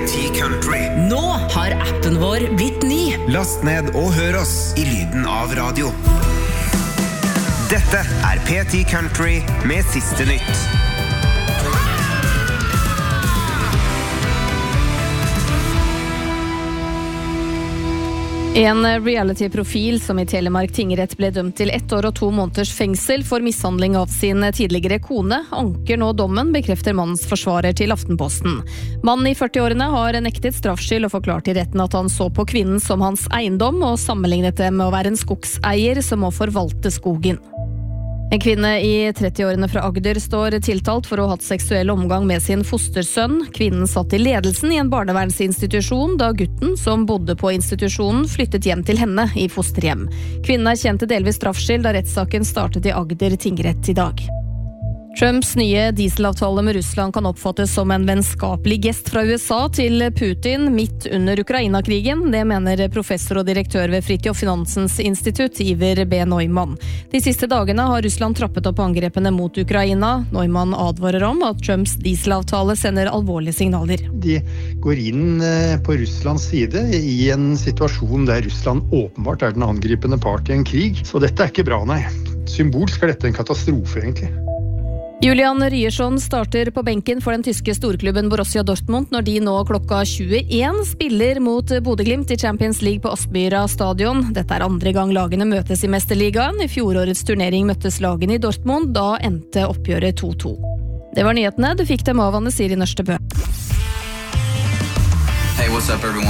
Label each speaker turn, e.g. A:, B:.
A: P10 Country.
B: Nå har appen vår blitt ny.
A: Last ned og hør oss I lyden av radio. Dette P10 Country med siste nytt.
C: En reality-profil som I Telemark tingrett ble dømt til 1 år og 2 måneders fengsel for mishandling av sin tidligere kone, anker nå dommen, bekrefter mannens forsvarer til Aftenposten. Mannen I 40-årene har nektet straffskyld og forklart I retten at han så på kvinnen som hans eiendom og sammenlignet det med å være en skogseier som må forvalte skogen. En kvinne I 30-årene fra Agder står tiltalt for å ha hatt seksuell omgang med sin fostersønn. Kvinnen satt I ledelsen I en barnevernsinstitusjon da gutten som bodde på institusjonen flyttet hjem til henne I fosterhjem. Kvinnen kjente delvis straffskyld da rettssaken startet I Agder tingrett I dag. Trumps nye dieselavtale med Russland kan oppfattes som en vennskapelig gest fra USA til Putin midt under Ukraina-krigen. Det mener professor og direktør ved Fridtjof Nansens institutt, Iver B. Neumann. De siste dagene har Russland trappet opp angrepene mot Ukraina. Neumann advarer om at Trumps dieselavtale sender alvorlige signaler.
D: De går inn på Russlands side I en situasjon der Russland åpenbart den angripende part I en krig. Så dette ikke bra, nei. Symbolsk dette en katastrofe, egentlig.
C: Julian Ryerson starter på benken for den tyske storklubben Borussia Dortmund når de nå klokka 21 spiller mot Bodø/Glimt I Champions League på Aspmyra stadion. Dette andre gang lagene møtes I Mesterligaen. I fjorårets turnering møttes lagene I Dortmund, da endte oppgjøret 2-2. Det var nyhetene, du fikk dem av Anne Siri Nørstebø.
E: Hey, what's up everyone?